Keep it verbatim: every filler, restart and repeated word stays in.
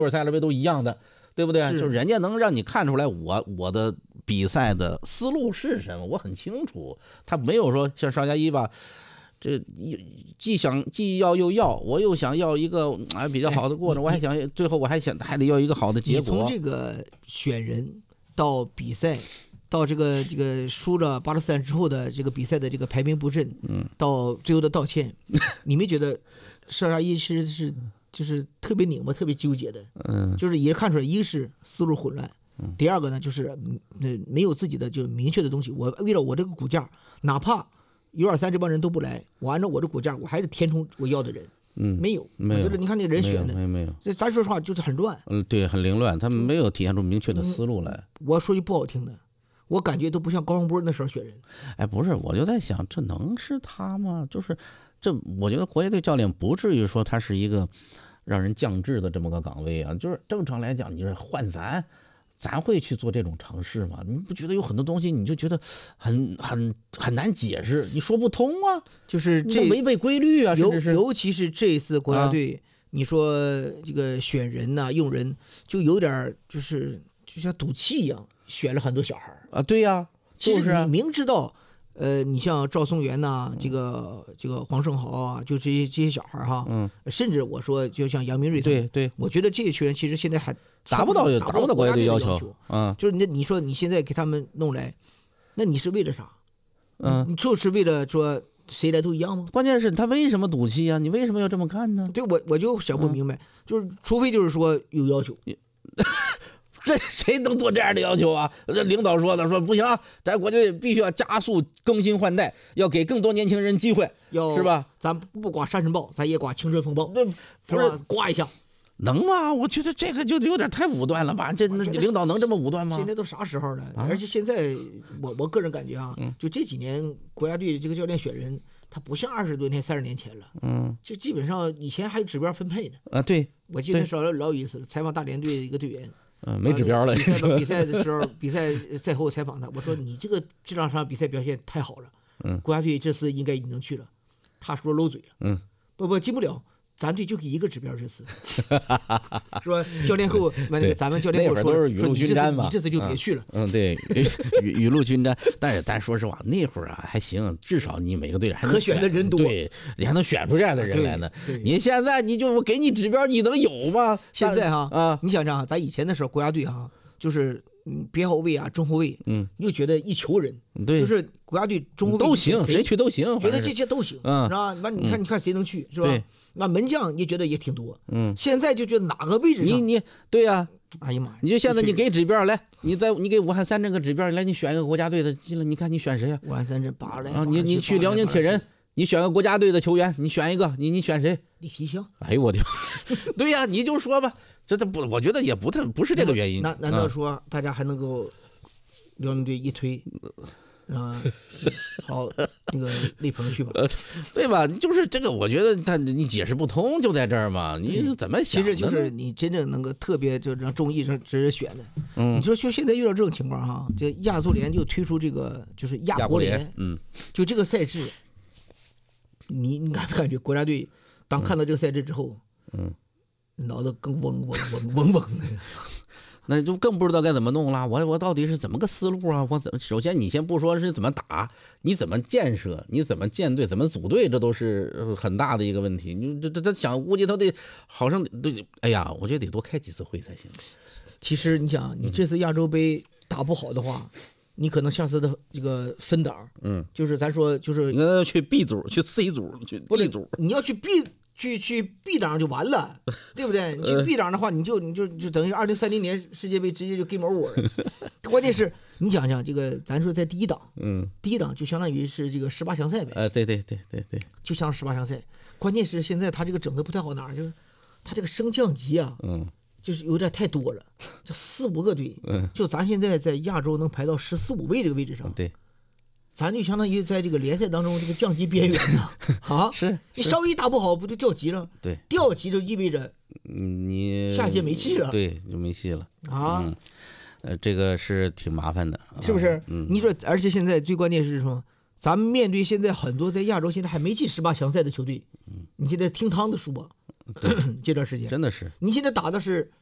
尔赛了杯都一样的，对不对？ 是就是人家能让你看出来我我的比赛的思路是什么，我很清楚。他没有说像邵佳一吧，这既想既要又要，我又想要一个啊比较好的过程， 哎、 我还想最后我还想还得要一个好的结果。 你从这个选人到比赛，到这个这个输了巴勒斯坦之后的这个比赛的这个排兵布阵， 嗯， 到最后的道歉，你没觉得邵佳一是是就是特别拧巴、特别纠结的？ 嗯， 就是也看出来，一个是思路混乱，第二个呢就是嗯没有自己的就明确的东西。我为了我这个骨架，哪怕U二三这帮人都不来，我按照我这骨架，我还是填充我要的人。 嗯， 没有， 没有。 我觉得你看那人选的， 没有，没有。 这咱说实话就是很乱。 嗯，对，很凌乱，他们没有体现出明确的思路来。 嗯、我说句不好听的，我感觉都不像高洪波那时候选人。 哎，不是，我就在想，这能是他吗？就是这，我觉得国家队教练不至于说他是一个让人降智的这么个岗位啊。就是正常来讲，你是换咱。咱会去做这种尝试吗？你不觉得有很多东西你就觉得很很很难解释，你说不通啊？ 就是这违背规律啊，甚至是尤其是这一次国家队，啊、你说这个选人呐、啊、用人，就有点就是就像赌气一样，选了很多小孩啊。对呀、啊，就是你明知道。呃，你像赵松元呐、啊，这个这个黄胜豪啊，就这些这些小孩哈， 嗯， 甚至我说就像杨明瑞， 对对， 我觉得这些球员其实现在还达不到达不到国家队要求， 求嗯， 就是那你说你现在给他们弄来，那你是为了啥？ 嗯， 你就是为了说谁来都一样吗？ 关键是他为什么赌气啊？你为什么要这么干呢？ 对，我我就想不明白，嗯、就是除非就是说有要求。 这谁能做这样的要求啊？这领导说的，说不行啊，咱国家队必须要加速更新换代，要给更多年轻人机会， 要是吧？ 咱不刮沙尘暴，咱也刮青春风暴， 对， 是吧？刮一下， 能吗？我觉得这个就有点太武断了吧？这那领导能这么武断吗？ 现在都啥时候了？ 啊、 而且现在我我个人感觉啊，嗯、就这几年国家队这个教练选人，他不像二十多年、三十年前了， 嗯， 就基本上以前还有指标分配呢。 啊，对， 我记得那时候老有意思了，采访大连队的一个队员。 嗯，没指标了。 比赛比赛的时候，比赛赛后采访他，我说你这个这两场比赛表现太好了， 嗯， 国家队这次应该能去了。他说漏嘴了， 嗯， 不不进不了，咱队就给一个指标这次，说教练后那个咱们教练后说都是雨露均沾嘛， 你这次就别去了。 嗯，嗯对，雨雨露均沾。但是但说实话，那会儿啊还行，至少你每个队还能可选的人多， 对，你还能选出这样的人来呢。你现在你就给你指标，你能有吗？ 现在哈啊， 你想想，咱以前的时候，国家队哈就是边后卫啊、中后卫， 嗯， 你就觉得一球人， 对， 就是国家队中后卫都行，谁去都行， 觉得这些都行， 嗯， 是吧？那你看，你看谁能去，是吧？ 对， 那门将你觉得也挺多， 嗯， 现在就觉得哪个位置上， 你你对呀， 哎呀妈呀， 你就现在你给指标来，你在你给武汉三镇个指标来，你选一个国家队的进来，你看你选谁呀？ 武汉三镇八十来啊，你你去辽宁铁人。你选个国家队的球员，你选一个，你你选谁？ 李皮香。 哎呦我的，对呀，你就说吧，这这不，我觉得也不太不是这个原因。 难难道说大家还能够辽宁队一推，啊，好那个内鹏去吧， 对吧？就是这个，我觉得他你解释不通，就在这儿嘛，你怎么想？ 其实就是你真正能够特别就让众议上直接选的。 嗯， 你说就现在遇到这种情况哈，这亚足联就推出这个就是亚国联， 嗯， 就这个赛制。你你感不感觉国家队当看到这个赛制之后， 嗯， 脑子更嗡嗡嗡嗡嗡的， 那就更不知道该怎么弄了。我我到底是怎么个思路啊？我怎么首先你先不说是怎么打，你怎么建设，你怎么建队，怎么组队，这都是很大的一个问题。你这这他想，估计他得好像得，哎呀，我觉得得多开几次会才行。 其实你想，你这次亚洲杯打不好的话。嗯你可能下次的这个分档， 嗯， 就是咱说就是应该要去 B 组，去 C 组，去 D 组。 你要去 B 去去 B 档就完了，对不对？你去 B 档的话，你就你就就等于二零三零年世界杯直接就 game over 了。关键是你想想这个，咱说在第一档， 嗯， 第一档就相当于是这个十八强赛呗。 呃，对对对对对， 就像十八强赛。关键是现在他这个整的不太好，哪儿就是他这个升降级啊， 嗯。 就是有点太多了，就四五个队， 嗯， 就咱现在在亚洲能排到十四五位这个位置上， 对， 咱就相当于在这个联赛当中这个降级边缘呢，啊， 是你稍微打不好不就掉级了？ 对， 掉级就意味着你下届没戏了， 对，就没戏了啊， 嗯，呃，这个是挺麻烦的， 是不是？ 嗯， 你说，而且现在最关键是什么？咱们面对现在很多在亚洲现在还没进十八强赛的球队， 嗯， 你现在听汤的输吧。这段时间真的是， 你现在打的是